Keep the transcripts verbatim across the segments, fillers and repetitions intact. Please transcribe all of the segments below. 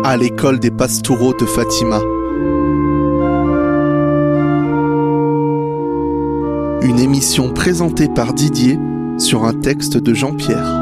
à l'école des Pastoureaux de Fatima. Une émission présentée par Didier sur un texte de Jean-Pierre.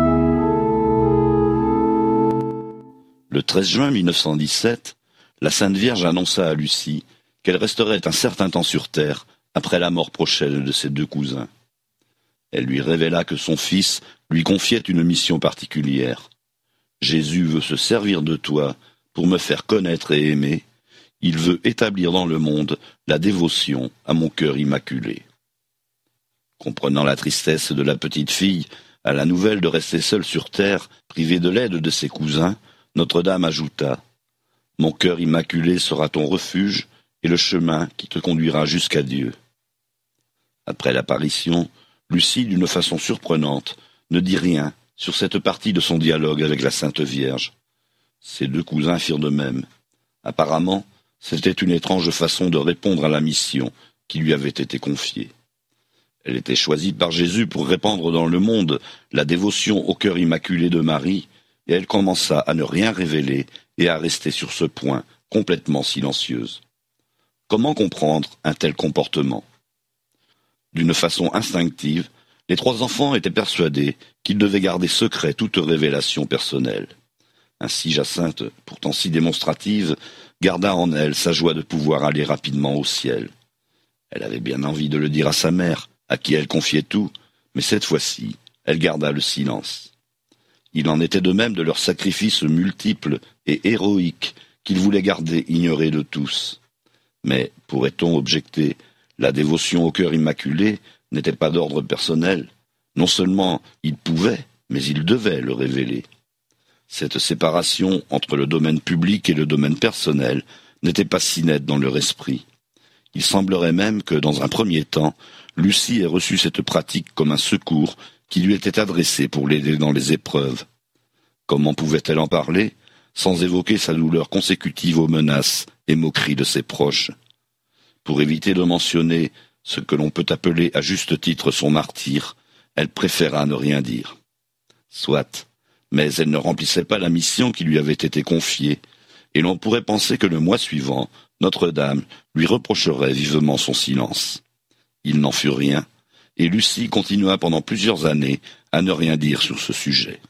Le treize juin mille neuf cent dix-sept, la Sainte Vierge annonça à Lucie qu'elle resterait un certain temps sur terre après la mort prochaine de ses deux cousins. Elle lui révéla que son fils lui confiait une mission particulière. « Jésus veut se servir de toi pour me faire connaître et aimer. Il veut établir dans le monde la dévotion à mon cœur immaculé. » Comprenant la tristesse de la petite fille à la nouvelle de rester seule sur terre, privée de l'aide de ses cousins, Notre-Dame ajouta « Mon cœur immaculé sera ton refuge et le chemin qui te conduira jusqu'à Dieu. » Après l'apparition, Lucie, d'une façon surprenante, ne dit rien sur cette partie de son dialogue avec la Sainte Vierge. Ses deux cousins firent de même. Apparemment, c'était une étrange façon de répondre à la mission qui lui avait été confiée. Elle était choisie par Jésus pour répandre dans le monde la dévotion au cœur immaculé de Marie, et elle commença à ne rien révéler et à rester sur ce point complètement silencieuse. Comment comprendre un tel comportement ? D'une façon instinctive, les trois enfants étaient persuadés qu'ils devaient garder secret toute révélation personnelle. Ainsi Jacinthe, pourtant si démonstrative, garda en elle sa joie de pouvoir aller rapidement au ciel. Elle avait bien envie de le dire à sa mère, à qui elle confiait tout, mais cette fois-ci, elle garda le silence. Il en était de même de leurs sacrifices multiples et héroïques qu'ils voulaient garder ignorés de tous. Mais, pourrait-on objecter, la dévotion au cœur immaculé n'était pas d'ordre personnel. Non seulement il pouvait, mais il devait le révéler. Cette séparation entre le domaine public et le domaine personnel n'était pas si nette dans leur esprit. Il semblerait même que, dans un premier temps, Lucie ait reçu cette pratique comme un secours qui lui était adressé pour l'aider dans les épreuves. Comment pouvait-elle en parler sans évoquer sa douleur consécutive aux menaces et moqueries de ses proches ? Pour éviter de mentionner ce que l'on peut appeler à juste titre son martyre, elle préféra ne rien dire. Soit, mais elle ne remplissait pas la mission qui lui avait été confiée, et l'on pourrait penser que le mois suivant, Notre-Dame lui reprocherait vivement son silence. Il n'en fut rien, et Lucie continua pendant plusieurs années à ne rien dire sur ce sujet.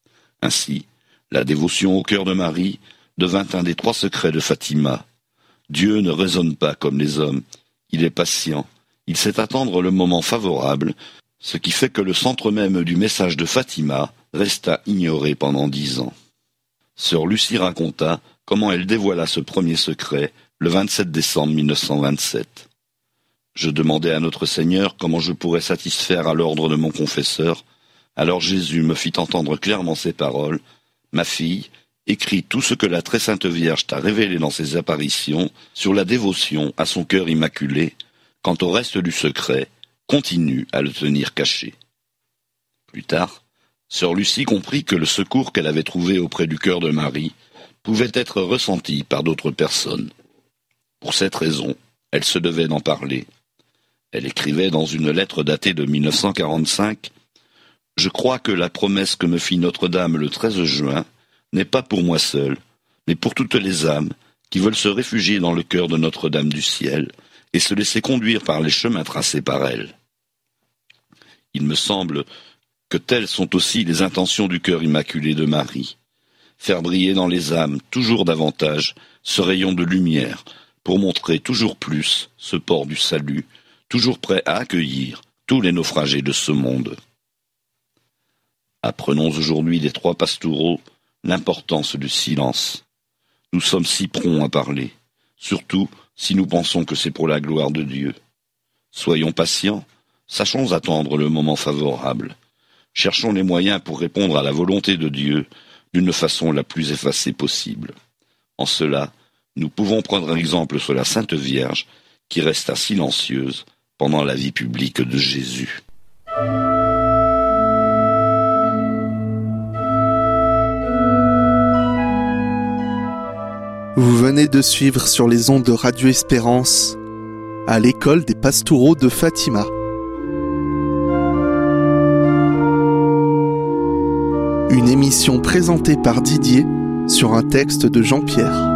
Ainsi, la dévotion au cœur de Marie devint un des trois secrets de Fatima. Dieu ne raisonne pas comme les hommes, il est patient, il sait attendre le moment favorable, ce qui fait que le centre même du message de Fatima resta ignoré pendant dix ans. Sœur Lucie raconta comment elle dévoila ce premier secret le vingt-sept décembre mille neuf cent vingt-sept. Je demandais à notre Seigneur comment je pourrais satisfaire à l'ordre de mon confesseur, alors Jésus me fit entendre clairement ces paroles, « Ma fille, écris tout ce que la très sainte Vierge t'a révélé dans ses apparitions sur la dévotion à son cœur immaculé. Quant au reste du secret, continue à le tenir caché. » Plus tard, sœur Lucie comprit que le secours qu'elle avait trouvé auprès du cœur de Marie pouvait être ressenti par d'autres personnes. Pour cette raison, elle se devait d'en parler. Elle écrivait dans une lettre datée de mille neuf cent quarante-cinq « Je crois que la promesse que me fit Notre-Dame le treize juin n'est pas pour moi seul, mais pour toutes les âmes qui veulent se réfugier dans le cœur de Notre-Dame du ciel et se laisser conduire par les chemins tracés par elle. Il me semble que telles sont aussi les intentions du cœur immaculé de Marie, faire briller dans les âmes toujours davantage ce rayon de lumière pour montrer toujours plus ce port du salut, toujours prêt à accueillir tous les naufragés de ce monde. Apprenons aujourd'hui des trois Pastoureaux l'importance du silence. Nous sommes si prompts à parler, surtout si nous pensons que c'est pour la gloire de Dieu. Soyons patients, sachons attendre le moment favorable. Cherchons les moyens pour répondre à la volonté de Dieu d'une façon la plus effacée possible. En cela, nous pouvons prendre un exemple sur la Sainte Vierge qui resta silencieuse pendant la vie publique de Jésus. Vous venez de suivre sur les ondes de Radio Espérance à l'école des Pastoureaux de Fatima. Une émission présentée par Didier sur un texte de Jean-Pierre.